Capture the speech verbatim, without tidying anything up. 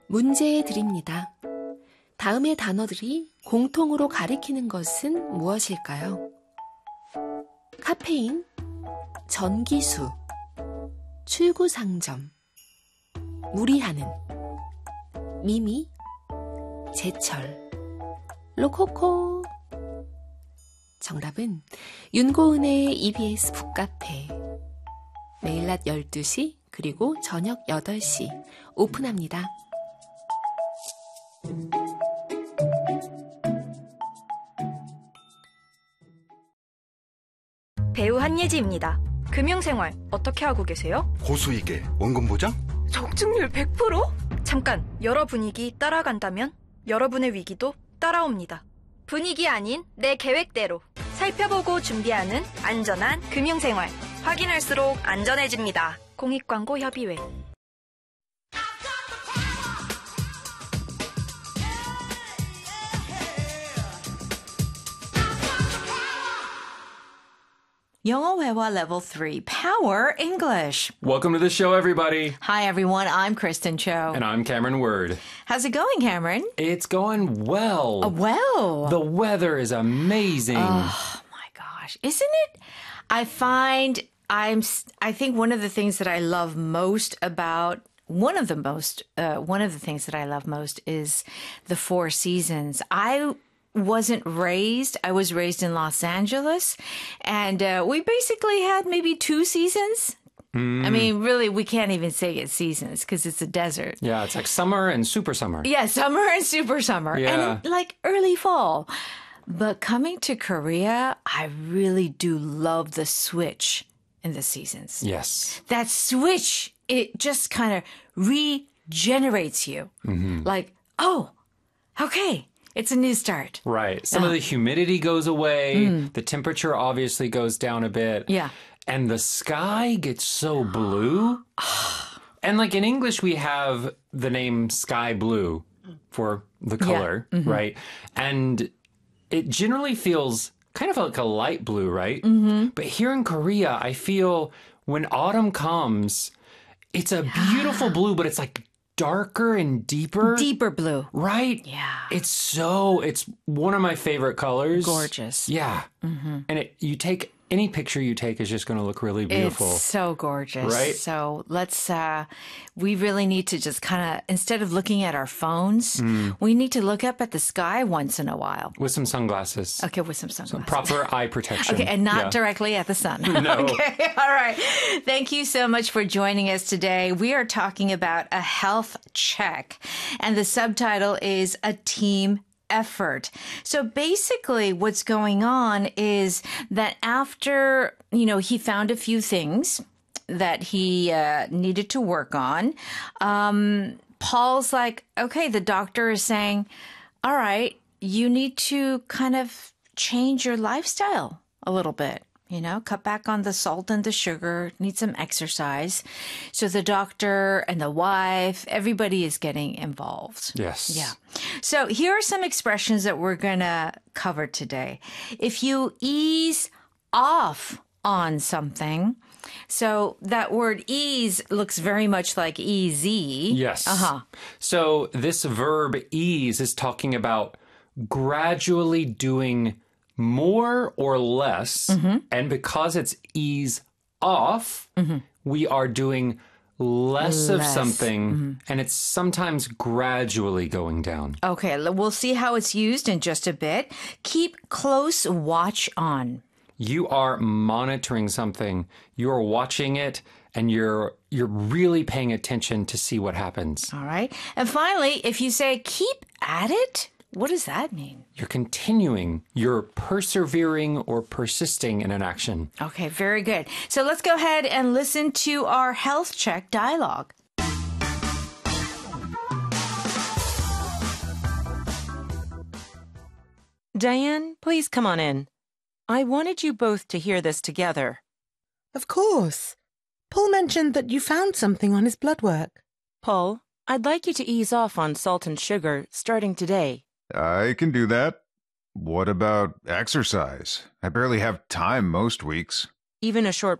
문제 드립니다. 다음의 단어들이 공통으로 가리키는 것은 무엇일까요? 카페인, 전기수, 출구상점, 무리하는, 미미, 제철, 로코코. 정답은 윤고은의 이비에스 북카페. 매일 낮 열두 시 그리고 저녁 여덟 시 오픈합니다. 배우 한예지입니다. 금융생활 어떻게 하고 계세요? 고수익에 원금 보장? 적중률 백 퍼센트? 잠깐, 여러 분위기 따라간다면 여러분의 위기도 따라옵니다. 분위기 아닌 내 계획대로 살펴보고 준비하는 안전한 금융생활. 확인할수록 안전해집니다. 공익광고협의회. 영어 회화 Level three, Power English. Welcome to the show, everybody. Hi, everyone. I'm Kristen Cho. And I'm Cameron Word. How's it going, Cameron? It's going well. Oh, well. The weather is amazing. Oh, my gosh. Isn't it? I find I'm, I think one of the things that I love most about One of the most, uh, one of the things that I love most is the Four Seasons. I wasn't raised. I was raised in Los Angeles, and uh, we basically had maybe two seasons. Mm. I mean, really, we can't even say it's seasons because it's a desert. Yeah, it's like summer and super summer. Yeah, summer and super summer. Yeah. And like early fall. But coming to Korea, I really do love the switch in the seasons. Yes. That switch, it just kind of regenerates you. Mm-hmm. Like, oh, okay. It's a new start. Right. Some uh, of the humidity goes away. Mm. The temperature obviously goes down a bit. Yeah. And the sky gets so blue. And like in English, we have the name sky blue for the color, yeah. mm-hmm. right? And it generally feels kind of like a light blue, right? Mm-hmm. But here in Korea, I feel when autumn comes, it's a beautiful blue, but it's like darker and deeper. Deeper blue. Right? Yeah. It's so, it's one of my favorite colors. Gorgeous. Yeah. Mm-hmm. And it, you take, any picture you take is just going to look really beautiful. It's so gorgeous. Right? So let's, uh, we really need to just kind of, instead of looking at our phones, mm. we need to look up at the sky once in a while. With some sunglasses. Okay, with some sunglasses. Some proper eye protection. Okay, and not yeah. directly at the sun. No. Okay, all right. Thank you so much for joining us today. We are talking about a health check, and the subtitle is A Team Effort. So basically what's going on is that after, you know, he found a few things that he uh, needed to work on, um, Paul's like, okay, the doctor is saying, all right, you need to kind of change your lifestyle a little bit. You know, cut back on the salt and the sugar, need some exercise. So the doctor and the wife, everybody is getting involved. Yes. Yeah. So here are some expressions that we're going to cover today. If you ease off on something, so that word ease looks very much like easy. Yes. Uh-huh. So this verb ease is talking about gradually doing more or less, mm-hmm. and because it's ease off, mm-hmm. we are doing less, less. of something, mm-hmm. and it's sometimes gradually going down. Okay, we'll see how it's used in just a bit. Keep close watch on. You are monitoring something. You're watching it, and you're you're really paying attention to see what happens. All right. And finally, if you say keep at it, what does that mean? You're continuing. You're persevering or persisting in an action. Okay, very good. So let's go ahead and listen to our health check dialogue. Diane, please come on in. I wanted you both to hear this together. Of course. Paul mentioned that you found something on his blood work. Paul, I'd like you to ease off on salt and sugar starting today. I can do that. What about exercise? I barely have time most weeks. Even a short